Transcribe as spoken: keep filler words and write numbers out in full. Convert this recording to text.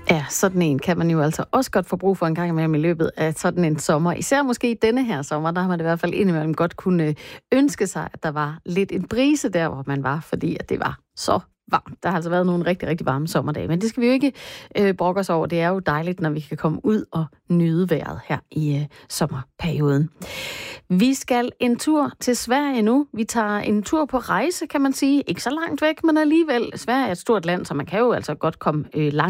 Ja, sådan en kan man jo altså også godt få brug for en gang imellem i løbet af sådan en sommer. Især måske denne her sommer, der har man det i hvert fald indimellem godt kunne ønske sig, at der var lidt en brise der, hvor man var, fordi at det var så varmt. Der har altså været nogle rigtig, rigtig varme sommerdage, men det skal vi jo ikke øh, brokke os over. Det er jo dejligt, når vi kan komme ud og nyde vejret her i øh, sommerperioden. Vi skal en tur til Sverige nu. Vi tager en tur på rejse, kan man sige. Ikke så langt væk, men alligevel. Sverige er et stort land, så man kan jo altså godt komme øh, langt